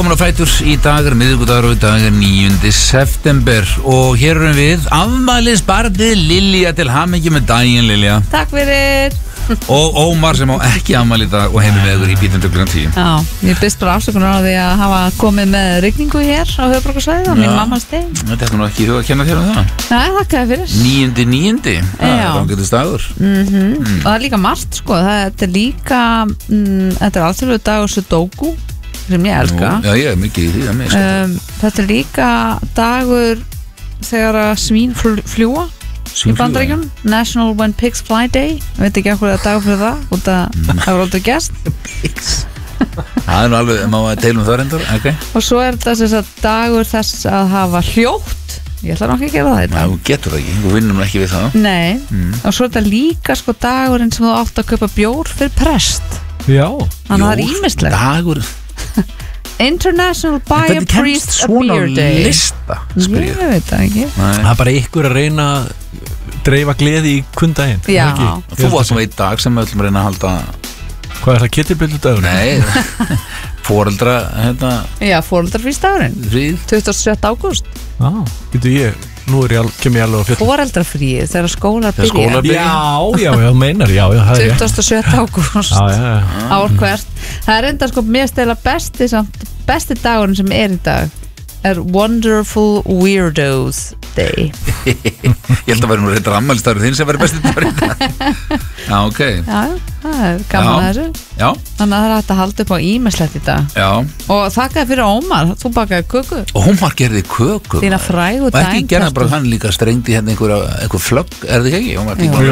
komin á fætur í dag miðvikudagur og í dag 9. september og hér erum við afmælisbarnið Lilja til hamingju með daginn Lilja. Takk fyrir. Og Ómar sem á ekki afmæli í dag og heimir með ykkur í bítandi klukkan 10. Já, ég byrst bara afsökunar á því að hafa komið með rigningu hér á höfuðborgarsvæðinu og mín mammas deg. Þetta er nú ekki í huga að kenna þér það. Nei, þakkaði fyrir. 9. Það er ágætis dagur. Og það er líka margt sko, þetta er líka þetta er alþjóðlegur dagur Sudoku sem ég elska. Já, ég er mikið í því að mig þetta er líka dagur þegar að svín fljúa í Bandaríkjunum, National When Pigs Fly Day. Ég veit ekki hvað það er dagur fyrir það út að það var aldrei gest. Pigs. Það er nú alveg, má að deilum það reyndar, ok. Og svo er þetta þess að dagur þess að hafa hljótt. Ég ætla nokkið að gera það þetta. Já, þú getur það ekki, þú vinnum ekki við það. Nei, og svo er þetta líka sko dagurinn sem þú átt að kaupa bjór fyrir prest. Já. Þannig að það er ýmislegt. Dagur. International Buy a Priest a Beer Day. Lista, ég veit það ekki. Það er bara ykkur að reyna að dreifa gleði í kundaginn. Já. Þú varst nú í dag sem við ætlum að reyna að halda. Hvað er það, kittilbylludagur? Nei, foreldra Já, foreldrafrísdagurinn 27. ágúst. Getur ég, nú kem ég alveg á fjöld. Foreldrafríð þegar skólar byrja. Já, meinar, já. 27. ágúst. Ár hvert. Það er enda sko mér stela besti dagurinn sem er í dag er Wonderful Weirdos Day. Ég held að vera nú reyndar ammælisdagur þinn sem verður besti dagur í dag. Já, ok. Já, það er gaman að þessu. Já. Þannig að það er hægt að halda upp á ýmislegt í dag. Já. Og þakkaði fyrir Ómar, þú bakaði köku. Og Ómar gerði köku. Þína frægu dæmtertu. Og ekki gerði bara hann líka strengdi hérna einhver flögg, er það ekki?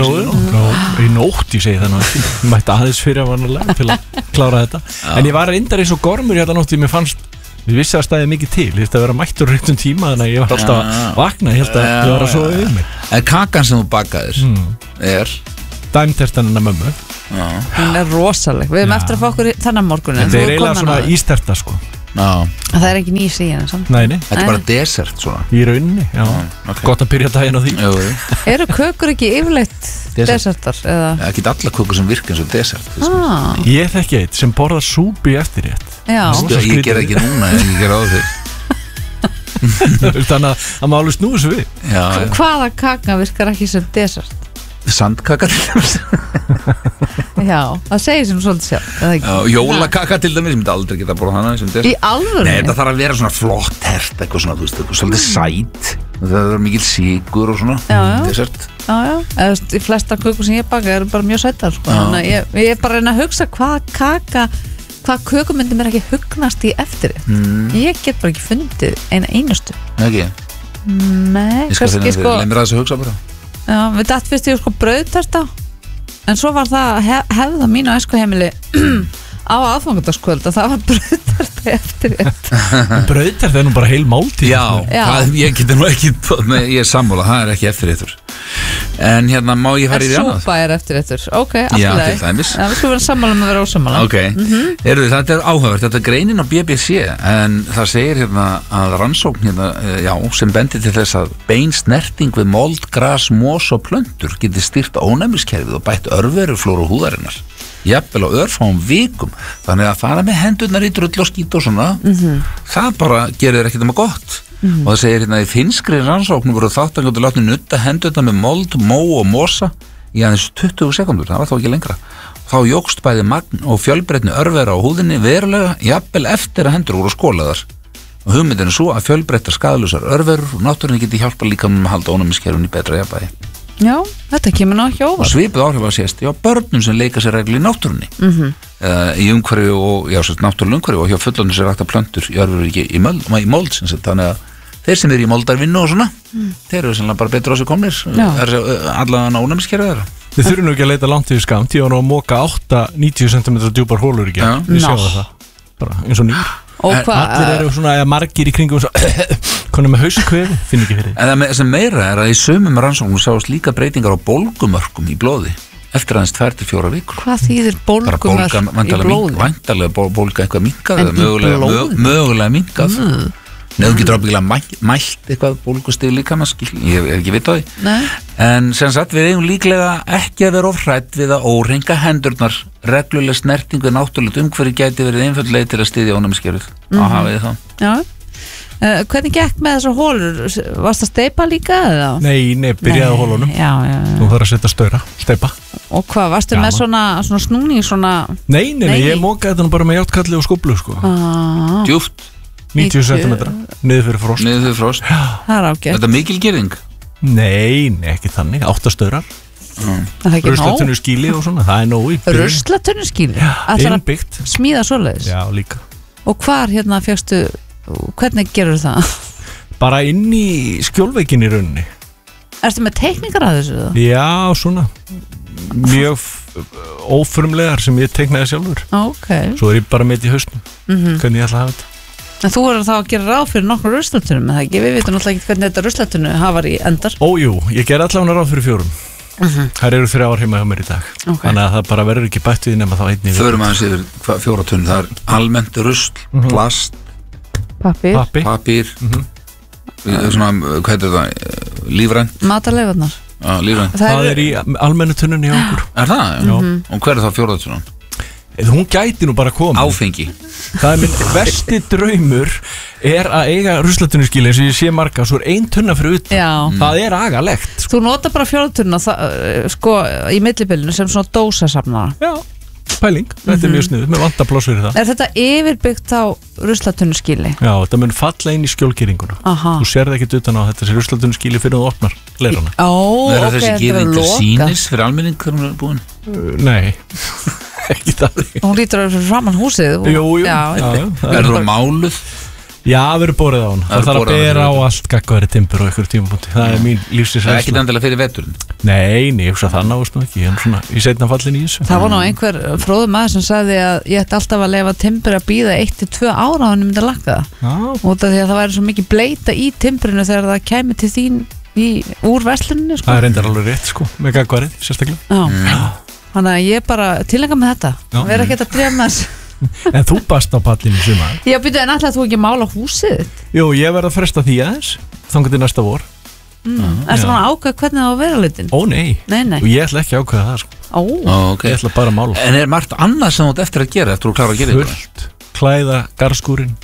Í nótt, ég segi það nú ekki. Ég mætti aðeins fyrir vanlega til að klára þetta. En ég var reyndar eins og gormur hérna nótt, mér fannst við vissi að staði mikið til, ég ætti að vera mættur réttum tíma þannig að ég var alltaf að vakna, ég held að ég var að sofa yfir mig. En kakan sem þú bakaðir er? Dæmtertan hennar mömmu. Hún er rosaleg, við erum eftir að fá okkur þennan morgunin. Þetta er eiginlega svona ísterta sko. Það er ekki nýs í henni samt. Nei. Þetta er bara desert svona. Í rauninni, já. Gott að byrja daginn á því. Eru kökur ekki yfirleitt desertar? Ekki allar kökur sem virka eins og desert. Ég þekki eitt sem borðar súpu í eftirrétt. Ég ger ekki núna en ég ger á því. Þannig að það má alveg snúi svo við. Hvaða kaka virkar ekki sem desert? Sandkaka til dæmis. Já, það segir sem svolítið sjálf. Jólakaka til dæmis, ég myndi aldrei geta borða hana sem desert. Í alvöru? Nei, það þarf að vera svona flott hert, eitthvað svona, þú veist, eitthvað svolítið sæt. Það er mikil sigur og svona desert. Já, í flesta kökur sem ég baka eru bara mjög sætar sko. Þannig að ég er bara að reyna að hugsa hvað köku myndi mér ekki hugnast í eftirrétt. Ég get bara ekki fundið einustu. Ekki? Nei, kannski sko. Leið mér að þess að hugsa bara. Já, við dætt fyrst ég sko brauðterta. En svo var það hefða mínu æskuheimili á aðfangadagskvöld að það var brauðterta eftirrétt. Brauðterta er nú bara heil máltíð. Já. Ég geti nú ekki, ég er sammála, það er ekki eftirréttur. En hérna má ég fara í því annað? Súpa er eftirréttur, ok, alltaf Já, til dæmis. Við skulum vera sammála með að vera ósammála. Ok, þetta er áhugavert, þetta er greinin á BBC en það segir hérna að rannsókn hérna, sem bendir til þess að bein snerting við mold, gras, mos og plöntur geti stýrt ónæmiskerfið og bætt örveruflóru húðarinnar. Jafnvel á örfáum vikum. Þannig að fara með hendurnar í drull og skít og svona, það bara gerir þér ekkert gott. Og það segir hérna í finnskri rannsóknum voru þáttangandur látni nutta hendurnar með mold, mó og mosa í aðeins 20 sekundur, það var þá ekki lengra. Þá jókst bæði magn og fjölbreytni örvera á húðinni verulega, jafnvel eftir að hendur voru skólaðar. Og hugmyndin er svo að fjölbreyttar skaðlausar örverur og náttúrunni geti hjálpa líka með að halda ónæmiskerfinu í betra jafnvægi. Já, þetta kemur ná ekki óvart. Og svipuð áhrif að sést börnum sem leika sér reglu í náttúrunni. Í umhverfi og náttúrulega umhverfi og hjá fullorðnum sér rækta plöntur í örveru í mold þannig að þeir sem eru í moldarvinnu og svona þeir eru sannlega bara betur á sig komnir allan ónæmiskerfið þeirra. Þið þurfum nú ekki að leita langt yfir skamt. Ég var nú að moka 90 cm djúpar hólur í gegn. Við sjáum það bara eins og nýr. Allir eru svona margir í kringum konum með hauskvefi, finn ekki fyrir. En það sem meira er að í sumum rannsóknum sjást líka breytingar á bólgumörkum í blóði eftir aðeins 2-4 vikur. Hvað þýðir bólgumörk í blóði? Væntanlega bólga eitthvað minkað eða mögulega minkað. Neðu getur ábyggilega mælt eitthvað bólgustig líkamann, ég er ekki vitt á því. Nei. En sem sagt, við eigum líklega ekki að vera of hrædd við að órenga hendurnar. Regluleg snerting við náttúrulegt umhverfi gæti verið einföld leið til að styðja ónæmiskerfið. Hafið þið þá. Já. Hvernig gekk með þessar hólur? Varst það steypa líka eða? Nei, byrjaði á hólunum. Já. Þú þarf að setja staura, steypa. Og hvað, varstu með svona snúning svona? Nei, ég mókaði þetta bara með játkalli og skóflu sko. Djúpt 90 cm, niður fyrir frost. Það er ágætt. Þetta mikil girðing? Nei, ekki þannig, 8 staurar. Ruslatunnu skíli og svona, það er nógu. Ruslatunnu skíli? Innbyggt. Smíða svoleiðis? Já, líka. Og hvar fékkstu, hvernig gerur það? Bara inn í skjólveikin í rauninni. Ertu með teikningar að þessu? Já, svona mjög ófrumlegar sem ég teiknaði sjálfur. Svo ég bara með í hausnum hvernig ég ætla að hafa þetta. En þú verður þá að gera ráð fyrir nokkur ruslatunum, eða ekki? Við veitum náttúrulega ekki hvernig þetta ruslatunnu hafar í endar. Ójú, ég ger allavega ráð fyrir 4. Það eru 3 ár heima hjá mér í dag. Þannig að það bara verður ekki bætt við nema þá einni. Förum aðeins yfir 4 tunn. Það er almennt rusl, plast, pappír, svona, hvað heitir það, lífrænt. Matarleifarnar. Lífrænt. Það er í almennu tunnunni hjá okkur. Er það? Já. Og hver er það 4 tunnan? Hún gæti nú bara koma. Áfengi. Það er minn versti draumur er að eiga ruslatunnuskíli eins og ég sé marga, svo er 1 tunna fyrir utan. Já. Það er agalegt. Þú nota bara 4 tunna sko í millibillinu sem svona dósasafnara. Já, pæling. Þetta er mjög sniðugt, mér vantar pláss fyrir það. Er þetta yfirbyggt á ruslatunnuskíli? Já, þetta mun falla inn í skjólgýringuna. Þú sérði ekkert utan á þetta sem ruslatunnuskíli fyrir þú opnar leirana. Er þessi gýring til sýnis fyrir almenning þegar hún er búin? Nei. Ekki það. Hún lítur að vera framan húsið. Jú. Er það máluð? Já, við erum borið á hún. Það þarf að bera á allt gaggaðri timbur á einhverjum tímapunkti. Það er mín lífsins Það er ekki endilega fyrir veturinn? Nei, ég hugsa það náðust nú ekki. Ég er svona í seinna fallin í þessu. Það var nú einhver fróður maður sem sagði að ég ætti alltaf að leyfa timbur að bíða 1 til 2 ára á hann myndi að lakka það. Út af því að það væri svo mikið bleita í timburinu þegar það kæmi til þín úr versluninni. Það er reyndar alveg rétt með gaggaðri, sérstaklega. Þannig að ég bara tilenga með þetta. Verð ekki að drefa með þessu. En þú bast á pallinu í sumar. Já, byrju, en ætlaði þú ekki að mála húsið? Jú, ég verð að fresta því aðeins þangað til næsta vor. Ertu að ákveða hvernig það á að vera litin? Ó, nei. Og ég ætla ekki að ákveða það, sko. Ég ætla bara að mála. En er margt annað sem þú ert eftir að gera eftir að klára að gera þetta? Fullt. Klæða garðskúrinn.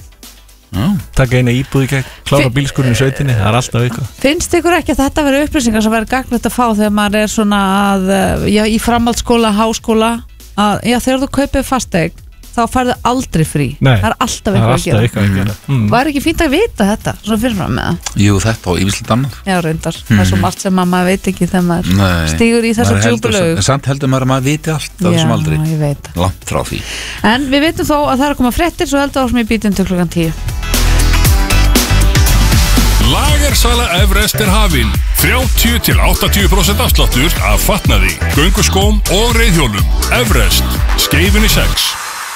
Taka eina íbúð í gegn, klára bílskúrinn í sveitinni. Það er alltaf eitthvað. Finnst ykkur ekki að þetta veri upplýsingar sem veri gagnlegt að fá þegar maður er svona í framhaldsskóla, háskóla þegar þú kaupir fasteign þá færðu aldrei frí. Nei, það er alltaf eitthvað að gera. Var ekki fínt að vita þetta svona fyrirfram með það? Jú, þetta og yfirleitt annað. Já, reyndar. Það er svo margt sem maður veit ekki þegar maður stígur í þessa djúpulögu. En samt heldur maður að maður viti allt af þessum aldrei. Já, ég veit. Langt frá því. En við veitum þó að það er að koma fréttir svo heldur áfram í bítinn til klukkan 10. Lagersala Everest er hafin. 30-80% afsláttur af fatnaði, gönguskóm og reiðhjólum. Everest, Skeifunni 6.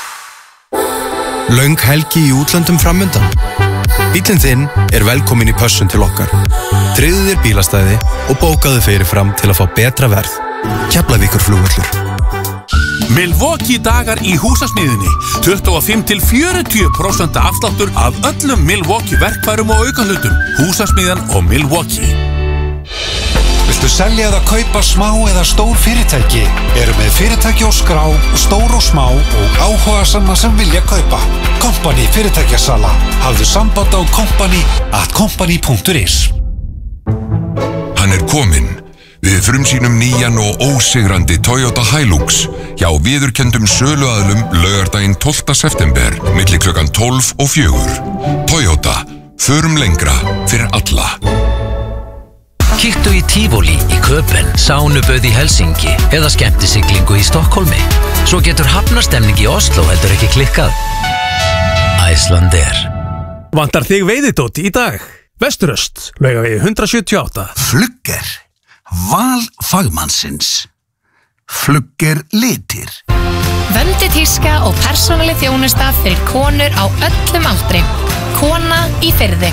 Löng helgi í útlöndum framundan. Bíllinn þinn er velkomin í pössun til okkar. Tryggðu þér bílastæði og bókaðu fyrirfram til að fá betra verð. Keflavíkurflugvöllur. Milwaukee dagar í húsasmiðinni. 25-40% afsláttur af öllum Milwaukee verkfærum og aukahlutum. Húsasmiðan og Milwaukee. Viltu selja eða kaupa smá eða stór fyrirtæki? Eru með fyrirtæki og skrá, stór og smá og áhugasamma sem vilja kaupa. Kompany fyrirtækjasala. Hafðu samband á kompany@kompany.is. Hann er kominn. Við frumsýnum nýjan og ósigrandi Toyota Hilux hjá viðurkenndum söluaðlum laugardaginn 12. september milli klukkan 12 og 4. Toyota. Förum lengra fyrir alla. Kíktu í Tivoli í Köpen, sánuböð í Helsinki eða skemmtisiglingu í Stokkólmi. Svo getur hafnarstemning í Oslo heldur ekki klikkað. Icelandair. Vantar þig veiðidót í dag? Vesturöst, Laugavegi 178. Flugger. Val fagmannsins. Flugger litir. Vöndu tíska og persónuleg þjónusta fyrir konur á öllum aldri. Kona í Firði.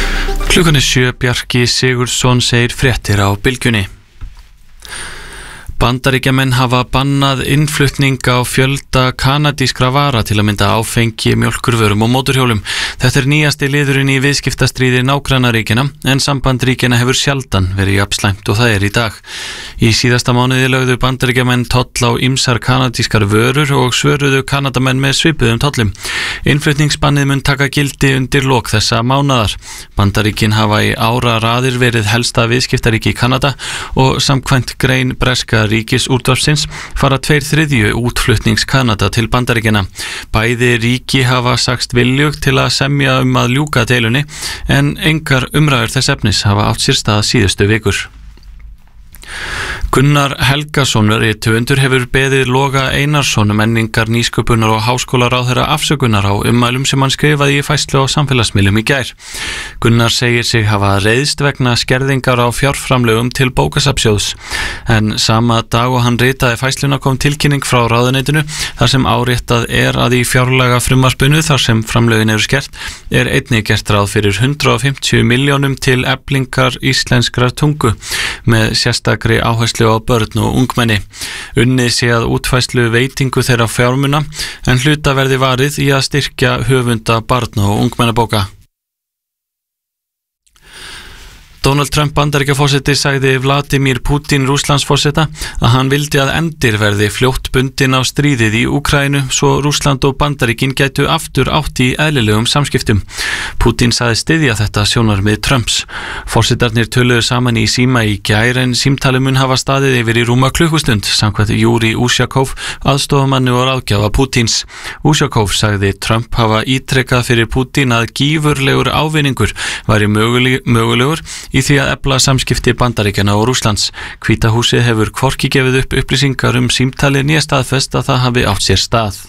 Klukkan er 7, Bjarki Sigurðsson segir fréttir á Bylgjunni. Bandaríkjamenn hafa bannað innflutning á fjölda kanadískra vara til að mynda áfengi, mjólkurvörum og mótorhjólum. Þetta nýjasti liðurinn í viðskiptastríði nágrannaríkjanna en samband ríkjanna hefur sjaldan verið jafn slæmt og það í dag. Í síðasta mánuði lögðu Bandaríkjamenn toll á ýmsar kanadískar vörur og svöruðu Kanadamenn með svipuðum tollum. Innflutningsbannið mun taka gildi undir lok þessa mánaðar. Bandaríkin hafa í áraraðir verið helsta viðskiptaríki í Kanada og samkvæmt grein breska ríkisútvarpsins fara 2/3 útflutnings Kanada til Bandaríkjanna. Bæði ríki hafa sagst viljug til að semja að ljúka deilunni en engar umræður þess efnis hafa átt sér stað síðustu vikur. Gunnar Helgason rithöfundur hefur beðið Loga Einarsson menningar, nýsköpunar og háskólaráðherra afsökunar á ummælum sem hann skrifaði í færslu á samfélagsmiðlum í gær. Gunnar segir sig hafa reiðst vegna skerðingar á fjárframlögum til bókasafnssjóðs en sama dag og hann ritaði færsluna kom tilkynning frá ráðuneytinu þar sem áréttað að í fjárlaga frumvarpinu þar sem framlögin eru skert einnig gert ráð fyrir 150 milljónum til eflingar íslenskrar tungu með sérstakri áherslu á börn og ungmenni. Unnið sé að útfærslu veitingu þeirra fjármuna en hluta verði varið í að styrkja höfunda barna og ungmennabóka. Donald Trump Bandaríkjaforseti sagði Vladimir Putin Rússlandsforseta að hann vildi að endir verði fljótt bundin á stríðið í Úkraínu svo Rússland og Bandaríkin gætu aftur átt í eðlilegum samskiptum. Putin sagði styðja þetta sjónarmið Trumps. Forsetarnir töluðu saman í síma í gær en símtalið mun hafa staðið yfir í rúma klukkustund samkvæmt Júri Úsjakov, aðstofamanni og ráðgjafa Putins. Úsjakov sagði Trump hafa ítrekað fyrir Putin að gífurlegur ávinningur væri mögulegur í því að efla samskipti Bandaríkjanna og Rússlands. Hvíta húsið hefur hvorki gefið upp upplýsingar símtalið né staðfest að það hafi átt sér stað.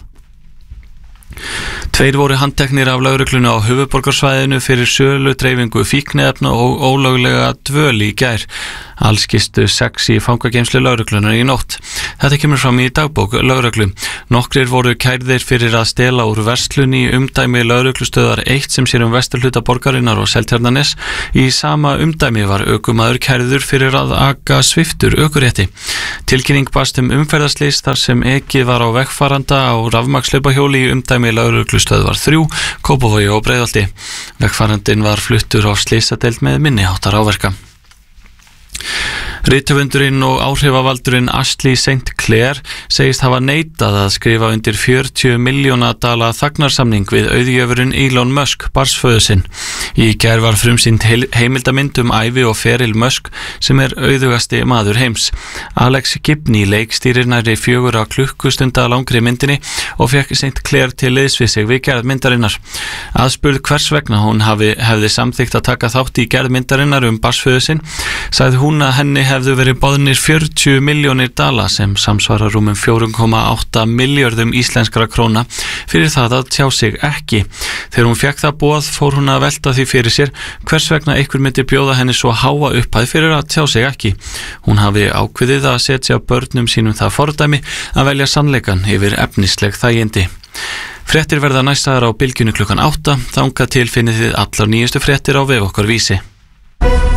2 voru handteknir af lögreglunni á höfuðborgarsvæðinu fyrir sölu, dreifingu fíkniefna og ólöglega dvöl í gær. Alls gistu 6 í fangageymslu lögreglunar í nótt. Þetta kemur fram í dagbók lögreglu. Nokkrir voru kærðir fyrir að stela úr verslunni í umdæmi lögreglustöðar 1 sem sér vesturhluta borgarinnar og Seltjarnarnes. Í sama umdæmi var ökumaður kærður fyrir að aka sviptur ökurétti. Tilkynning barst umferðarslys þar sem ekið var á vegfaranda á rafmagnslaupahjóli í umdæmi lögreglustöðvar 3, Kópavogi og Breiðholti. Vegfarandinn var fluttur á slysadeild með minniháttar áverka. Rithöfundurinn og áhrifavaldurinn Ashley St. Clair segist hafa neitað að skrifa undir 40 milljóna dala þagnarsamning við auðjöfurinn Elon Musk, barnsföður sinn. Í gær var frumsýnd heimildamynd ævi og feril Musk sem auðugasti maður heims. Alex Gibney leikstýrir nærri 4 klukkustunda langri myndinni og fekk St. Clair til liðs við sig við gerð myndarinnar. Aðspurð hvers vegna hún hefði samþykkt að taka þátt í gerð myndarinnar barnsföður sinn, sagði hún að henni hefðu verið boðnir 40 milljónir dala sem samsvarar rúmum 4,8 milljörðum íslenskra króna fyrir það að tjá sig ekki. Þegar hún fekk það boð fór hún að velta því fyrir sér hvers vegna einhver myndi bjóða henni svo háa upphæð fyrir að tjá sig ekki. Hún hafi ákveðið að setja börnum sínum það fordæmi að velja sannleikan yfir efnisleg þægindi. Fréttir verða næstaðar á Bylgjunni klukkan 8, þangað til finnið þið allar nýjustu fréttir á vef okkar Vísi.